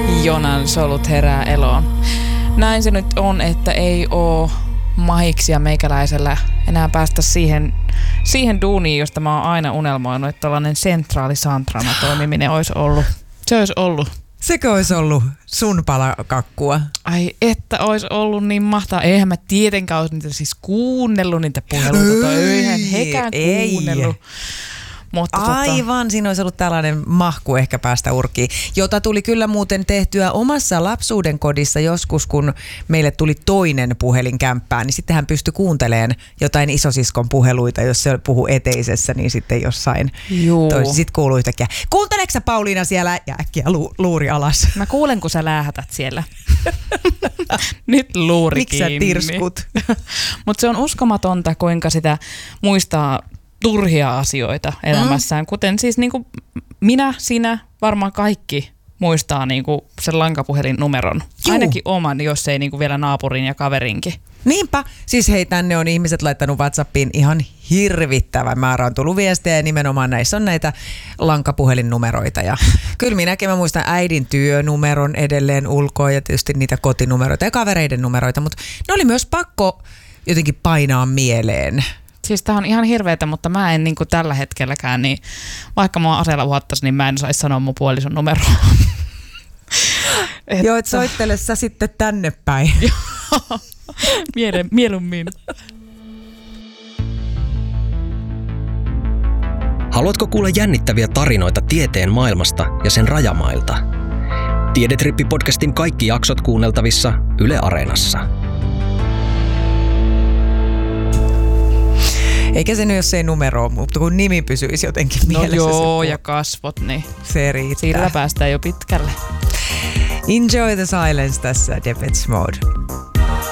Jonan solut herää eloon. Näin se nyt on, että ei oo mahiksia meikäläisellä enää päästä siihen duuniin, josta mä oon aina unelmoinut, että tällainen sentraalisantrana toimiminen olisi ollut. Se olisi ollut. Sekö olisi ollut sun palakakkua? Ai, että olisi ollut niin mahtavaa. Eihän mä tietenkään olisi niitä siis kuunnellut niitä puheluita. Eihän hekään kuunnellut. Mutta aivan, siinä olisi ollut tällainen mahku ehkä päästä urkiin, jota tuli kyllä muuten tehtyä omassa lapsuuden kodissa joskus, kun meille tuli toinen puhelin kämppään, niin sitten hän pystyi kuuntelemaan jotain isosiskon puheluita, jos se puhuu eteisessä, niin sitten jossain toisessa. Sitten kuului yhtäkkiä, kuunteleksä sä Pauliina siellä? Ja äkkiä luuri alas. Mä kuulen, kun sä lähetät siellä. Nyt luuri kiinni. Miksi sä tirskut? Mutta se on uskomatonta, kuinka sitä muistaa turhia asioita elämässään, kuten siis niinku sinä, varmaan kaikki muistaa niinku sen lankapuhelin numeron. Ainakin oman, jos ei niinku vielä naapurin ja kaverinkin. Niinpä. Siis hei, tänne on ihmiset laittanut WhatsAppiin ihan hirvittävä määrä on tullut viestejä ja nimenomaan näissä on näitä lankapuhelinnumeroita. Ja kyllä minäkin mä muistan äidin työnumeron edelleen ulkoa ja tietysti niitä kotinumeroita ja kavereiden numeroita, mutta ne oli myös pakko jotenkin painaa mieleen. Siis tää on ihan hirveetä, mutta mä en niinku tällä hetkelläkään, niin vaikka mua aseella uhattaisi, niin mä en saisi sanoa mun puolison numeroa. Joo, et soittele sä sitten tänne päin. Mieluummin. Haluatko kuulla jännittäviä tarinoita tieteen maailmasta ja sen rajamailta? Tiedetrippi-podcastin kaikki jaksot kuunneltavissa Yle Areenassa. Eikä se nyt, jos ei numeroa, mutta kun nimi pysyisi jotenkin mielessä. No joo, ja kasvot, niin se riittää. Sillä päästään jo pitkälle. Enjoy the silence tässä Depeche Mode.